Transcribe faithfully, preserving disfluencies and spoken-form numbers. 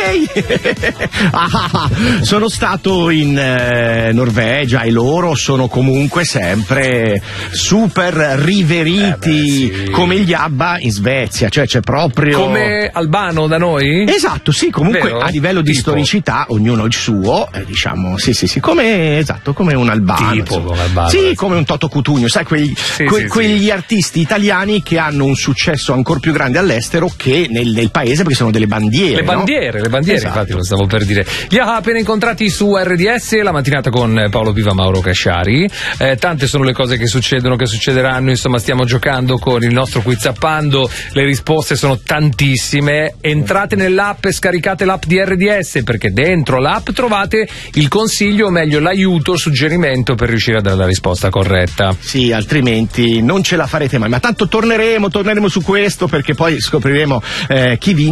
Norway. Ah, sono stato in eh, Norvegia e loro sono comunque sempre super riveriti, eh beh, sì. come gli ABBA in Svezia, cioè c'è proprio come Albano da noi? Esatto, sì, comunque Vero? a livello di tipo. storicità ognuno il suo, eh, diciamo, sì sì sì, come esatto, come un Albano. Tipo come Albano. Sì, come un Toto Cutugno, sai quei, sì, que, sì, quegli sì. artisti italiani che hanno un successo ancora più grande all'estero che nel, nel paese, perché sono delle bandiere. Le bandiere, no? le bandiere, esatto. infatti lo stavo per dire. Li ha appena incontrati su R D S, la mattinata con Paolo Piva, Mauro Casciari. Eh, tante sono le cose che succedono, che succederanno, insomma stiamo giocando con il nostro Quizappando, le risposte sono tantissime. Entrate nell'app e scaricate l'app di R D S, perché dentro l'app trovate il consiglio, o meglio l'aiuto, il suggerimento per riuscire a dare la risposta corretta. Sì, altrimenti non ce la farete mai, ma tanto torneremo, torneremo su questo, perché poi scopriremo eh, chi vince.